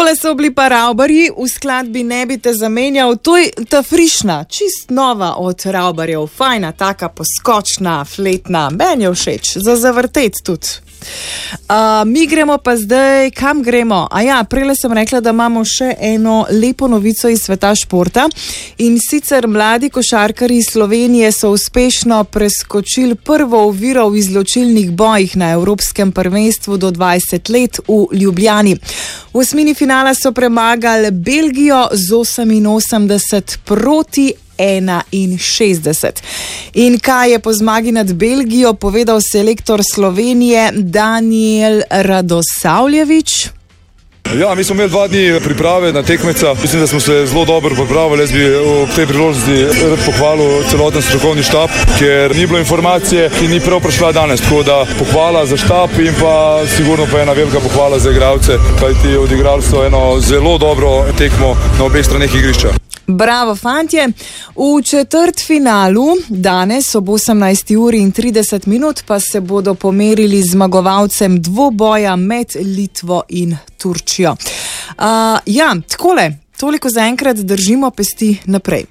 Tole so bili pa Ravbarji, v skladbi Ne bi te zamenjal, to je ta frišna, čist nova od Ravbarjev, fajna, taka poskočna, fletna, meni je všeč, za zavrtet tudi. Mi gremo pa zdaj, kam gremo? Prejle sem rekla, da imamo še eno lepo novico iz sveta športa in sicer mladi košarkarji Slovenije so uspešno preskočili prvo oviro v izločilnih bojih na Evropskem prvenstvu do 20 let v Ljubljani. V osmini finala so premagali Belgijo z 88-61. In kaj je po zmagi nad Belgijo povedal selektor Slovenije Danijel Radosavljević? Mi smo imeli 2 dni priprave na tekmeca. Mislim, da smo se zelo dobro pripravili. Jaz bi v tej priložnosti rad pohvalil celoten strokovni štab, ker ni bilo informacije, ki ni prav prišla danes. Tako da pohvala za štab in pa sigurno pa ena velika pohvala za igralce, kajti odigrali so eno zelo dobro tekmo na obeh straneh igrišča. Bravo, fantje. V četrtfinalu danes ob 18:30 pa se bodo pomerili zmagovalcem dvoboja med Litvo in Turčijo. Takole, toliko zaenkrat, držimo pesti naprej.